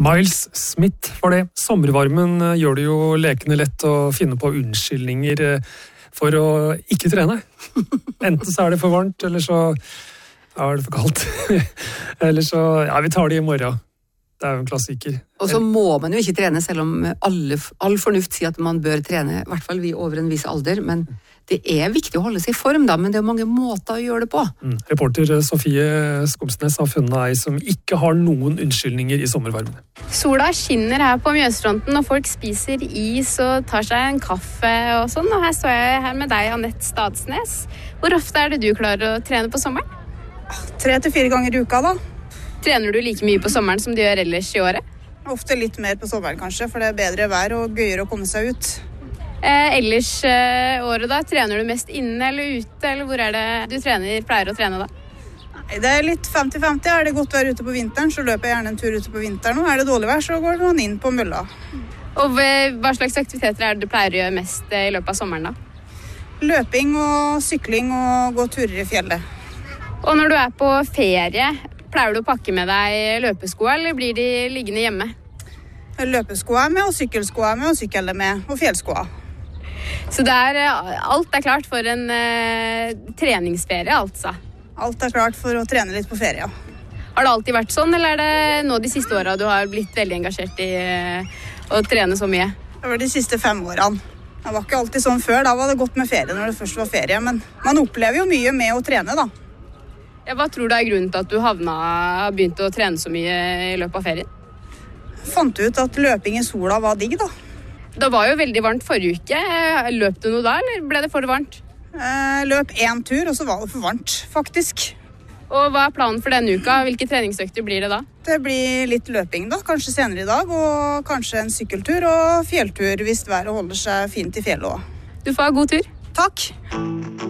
Miles Smith var det. Sommervarmen gjør det jo lekende lett å finne på unnskyldninger for å ikke trene. Enten så det for varmt, eller så det for kaldt. Eller så, vi tar det i morgen. Det jo en klassiker. Og så må man jo ikke trene, selv om all fornuft sier at man bør trene, i hvert fall vi over en viss alder, men det viktig å holde seg i form da, men det mange måter å gjøre det på. Reporter Sofie Skomsnes har funnet ei som ikke har noen unnskyldninger i sommervarmen. Sola skinner her på Mjøsfronten, og folk spiser is og tar seg en kaffe og sånn, og her står jeg her med deg, Annette Stadsnes. Hvor ofte det du klarer å trene på sommeren? 3 til 4 ganger i uka da. Trener du like mye på sommeren som du gjør ellers i året? Ofte litt mer på sommeren kanskje, for det bedre vær og gøyere å komme seg ut. Ellers året da, trener du mest inne eller ute, eller hvor det du pleier å trene da? Nei, det litt 50-50. Det godt vær ute på vinteren, så løper jeg gjerne en tur ute på vinteren. Og det dårlig vær, så går man inn på mølla. Og hva slags aktiviteter du pleier å gjøre mest i løpet av sommeren da? Løping og sykling og gå turer i fjellet. Og når du på ferie, pleier du å pakke med deg løpesko, eller blir de liggende hjemme? Løpesko med, og sykkelsko med, og sykkel med, og fjellsko. Så alt klart for en treningsferie, altså? Alt klart for å trene litt på ferie, ja. Har det alltid vært sånn, eller det nå de siste årene du har blitt veldig engasjert i å trene så mye? Det var de siste 5 årene. Det var ikke alltid sånn før, da var det godt med ferie når det først var ferie, men man opplever jo mye med å trene, da. Ja, hva tror du grunnen til at du har begynt å trene så mye i løpet av ferien? Fant ut at løping i sola var digg, da. Det var jo veldig varmt forrige uke. Løp du noe da, eller ble det for varmt? Løp 1 tur, og så var det for varmt, faktisk. Og hva planen for denne uka? Hvilke treningsøkter blir det da? Det blir litt løping da, kanskje senere i dag, og kanskje en sykkeltur og fjelltur hvis været holder seg fint i fjellet også. Du får ha god tur. Takk.